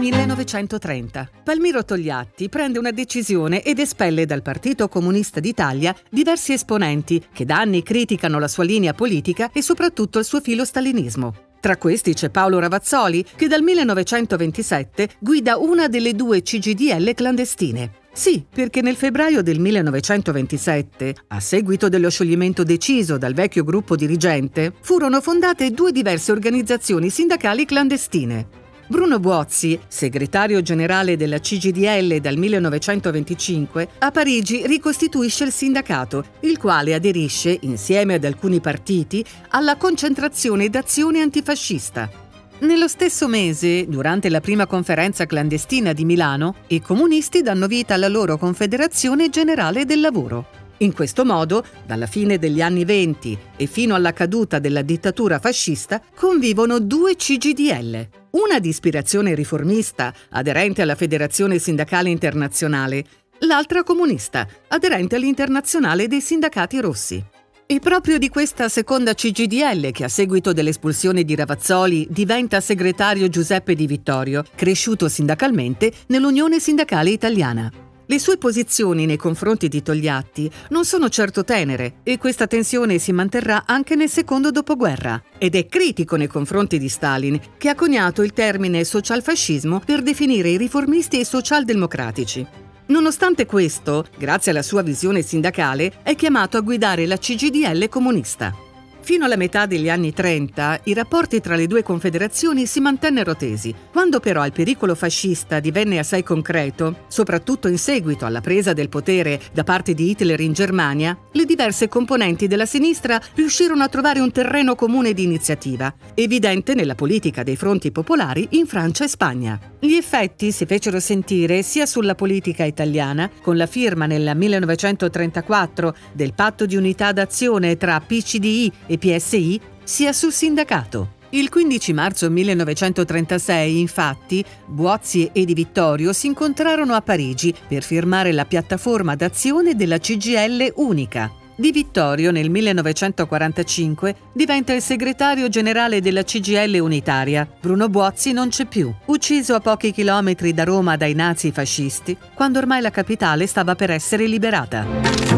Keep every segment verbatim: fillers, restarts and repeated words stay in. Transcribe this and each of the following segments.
millenovecentotrenta. Palmiro Togliatti prende una decisione ed espelle dal Partito Comunista d'Italia diversi esponenti che da anni criticano la sua linea politica e soprattutto il suo filo stalinismo. Tra questi c'è Paolo Ravazzoli, che dal millenovecentoventisette guida una delle due C G D L clandestine. Sì, perché nel febbraio del millenovecentoventisette, a seguito dello scioglimento deciso dal vecchio gruppo dirigente, furono fondate due diverse organizzazioni sindacali clandestine. Bruno Buozzi, segretario generale della C G D L dal millenovecentoventicinque, a Parigi ricostituisce il sindacato, il quale aderisce, insieme ad alcuni partiti, alla Concentrazione d'Azione Antifascista. Nello stesso mese, durante la prima conferenza clandestina di Milano, i comunisti danno vita alla loro Confederazione Generale del Lavoro. In questo modo, dalla fine degli anni venti e fino alla caduta della dittatura fascista, convivono due C G D L. Una di ispirazione riformista, aderente alla Federazione Sindacale Internazionale, l'altra comunista, aderente all'Internazionale dei Sindacati Rossi. È proprio di questa seconda C G D L che a seguito dell'espulsione di Ravazzoli diventa segretario Giuseppe Di Vittorio, cresciuto sindacalmente nell'Unione Sindacale Italiana. Le sue posizioni nei confronti di Togliatti non sono certo tenere e questa tensione si manterrà anche nel secondo dopoguerra. Ed è critico nei confronti di Stalin, che ha coniato il termine socialfascismo per definire i riformisti e i socialdemocratici. Nonostante questo, grazie alla sua visione sindacale, è chiamato a guidare la C G D L comunista. Fino alla metà degli anni trenta, i rapporti tra le due confederazioni si mantennero tesi. Quando però il pericolo fascista divenne assai concreto, soprattutto in seguito alla presa del potere da parte di Hitler in Germania, le diverse componenti della sinistra riuscirono a trovare un terreno comune di iniziativa, evidente nella politica dei fronti popolari in Francia e Spagna. Gli effetti si fecero sentire sia sulla politica italiana, con la firma nel millenovecentotrentaquattro del patto di unità d'azione tra P C D I e P S I, sia sul sindacato. Il quindici marzo millenovecentotrentasei, infatti, Buozzi e Di Vittorio si incontrarono a Parigi per firmare la piattaforma d'azione della C G I L unica. Di Vittorio nel millenovecentoquarantacinque diventa il segretario generale della C G I L unitaria. Bruno Buozzi non c'è più, ucciso a pochi chilometri da Roma dai nazi fascisti, quando ormai la capitale stava per essere liberata.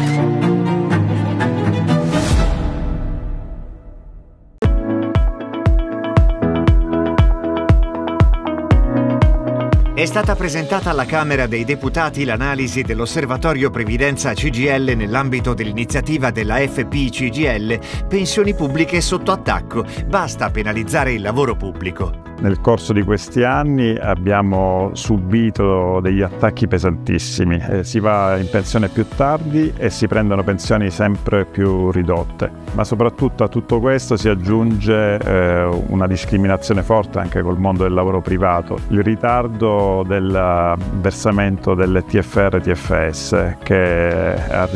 È stata presentata alla Camera dei Deputati l'analisi dell'Osservatorio Previdenza C G I L nell'ambito dell'iniziativa della F P C G I L Pensioni pubbliche sotto attacco. Basta penalizzare il lavoro pubblico. Nel corso di questi anni abbiamo subito degli attacchi pesantissimi. Eh, si va in pensione più tardi e si prendono pensioni sempre più ridotte. Ma soprattutto a tutto questo si aggiunge eh, una discriminazione forte anche col mondo del lavoro privato. Il ritardo del versamento delle T F R T F S, che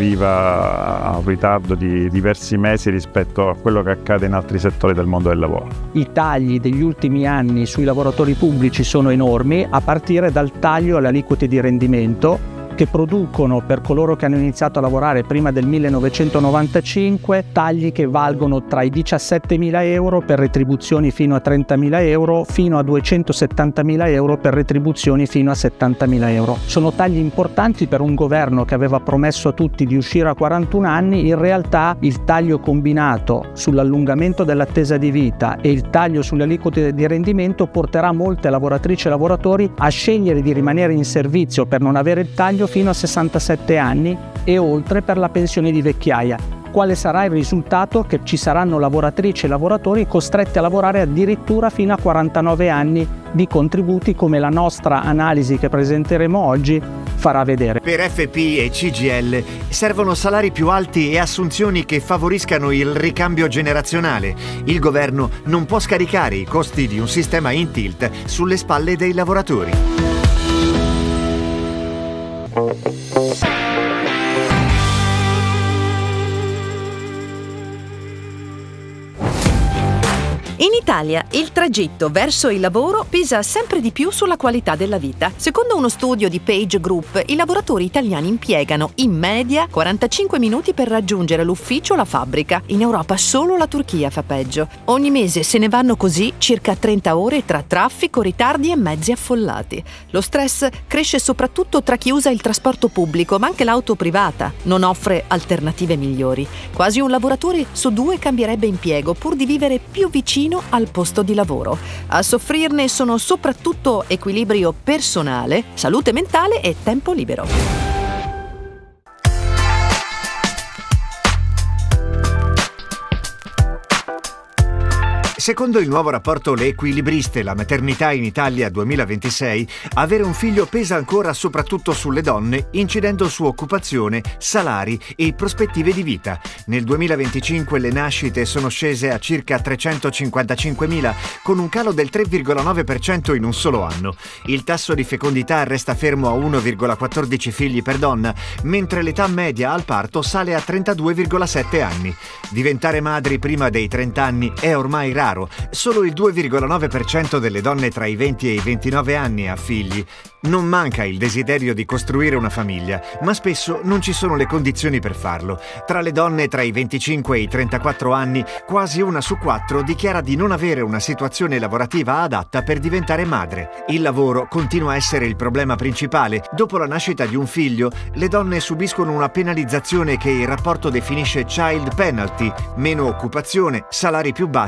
arriva a un ritardo di diversi mesi rispetto a quello che accade in altri settori del mondo del lavoro. I tagli degli ultimi anni sui lavoratori pubblici sono enormi, a partire dal taglio alle aliquote di rendimento che producono, per coloro che hanno iniziato a lavorare prima del millenovecentonovantacinque, tagli che valgono tra i diciassettemila euro per retribuzioni fino a trentamila euro fino a duecentosettantamila euro per retribuzioni fino a settantamila euro. Sono tagli importanti per un governo che aveva promesso a tutti di uscire a quarantuno anni. In realtà il taglio combinato sull'allungamento dell'attesa di vita e il taglio sulle aliquote di rendimento porterà molte lavoratrici e lavoratori a scegliere di rimanere in servizio per non avere il taglio fino a sessantasette anni e oltre per la pensione di vecchiaia. Quale sarà il risultato? Che ci saranno lavoratrici e lavoratori costretti a lavorare addirittura fino a quarantanove anni di contributi, come la nostra analisi che presenteremo oggi farà vedere. Per F P e C G I L servono salari più alti e assunzioni che favoriscano il ricambio generazionale. Il governo non può scaricare i costi di un sistema in tilt sulle spalle dei lavoratori. In Italia il tragitto verso il lavoro pesa sempre di più sulla qualità della vita. Secondo uno studio di Page Group, i lavoratori italiani impiegano in media quarantacinque minuti per raggiungere l'ufficio o la fabbrica. In Europa solo la Turchia fa peggio. Ogni mese se ne vanno così circa trenta ore tra traffico, ritardi e mezzi affollati. Lo stress cresce soprattutto tra chi usa il trasporto pubblico, ma anche l'auto privata non offre alternative migliori. Quasi un lavoratore su due cambierebbe impiego pur di vivere più vicino al posto di lavoro. A soffrirne sono soprattutto equilibrio personale, salute mentale e tempo libero. Secondo il nuovo rapporto Le Equilibriste, la maternità in Italia duemilaventisei, avere un figlio pesa ancora soprattutto sulle donne, incidendo su occupazione, salari e prospettive di vita. Nel duemilaventicinque le nascite sono scese a circa trecentocinquantacinquemila, con un calo del tre virgola nove per cento in un solo anno. Il tasso di fecondità resta fermo a uno virgola quattordici figli per donna, mentre l'età media al parto sale a trentadue virgola sette anni. Diventare madri prima dei trenta anni è ormai raro. Solo il due virgola nove per cento delle donne tra i venti e i ventinove anni ha figli. Non manca il desiderio di costruire una famiglia, ma spesso non ci sono le condizioni per farlo. Tra le donne tra i venticinque e i trentaquattro anni, quasi una su quattro dichiara di non avere una situazione lavorativa adatta per diventare madre. Il lavoro continua a essere il problema principale. Dopo la nascita di un figlio, le donne subiscono una penalizzazione che il rapporto definisce child penalty: meno occupazione, salari più bassi